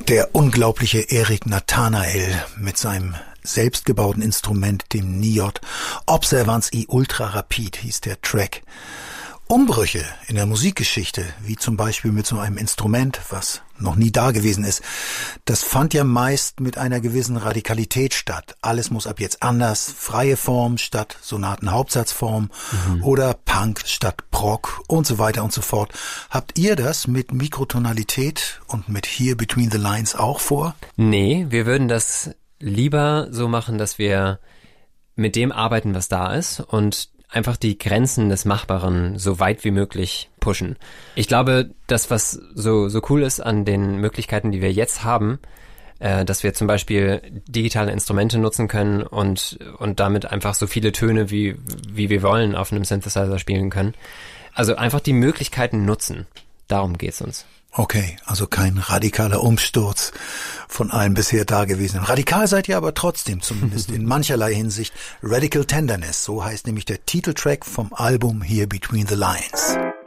Der unglaubliche Eric Nathanael mit seinem selbstgebauten Instrument, dem Niot. Observance i Ultra Rapid hieß der Track. Umbrüche in der Musikgeschichte, wie zum Beispiel mit so einem Instrument, was noch nie da gewesen ist, das fand ja meist mit einer gewissen Radikalität statt. Alles muss ab jetzt anders, freie Form statt Sonaten-Hauptsatzform oder Punk statt Prog und so weiter und so fort. Habt ihr das mit Mikrotonalität und mit Here Between the Lines auch vor? Nee, wir würden das lieber so machen, dass wir mit dem arbeiten, was da ist und einfach die Grenzen des Machbaren so weit wie möglich pushen. Ich glaube, das, was so cool ist an den Möglichkeiten, die wir jetzt haben, dass wir zum Beispiel digitale Instrumente nutzen können und damit einfach so viele Töne, wie wir wollen, auf einem Synthesizer spielen können. Also einfach die Möglichkeiten nutzen. Darum geht's uns. Okay, also kein radikaler Umsturz von allem bisher Dagewesenen. Radikal seid ihr aber trotzdem, zumindest in mancherlei Hinsicht. Radical Tenderness, so heißt nämlich der Titeltrack vom Album Here Between the Lines.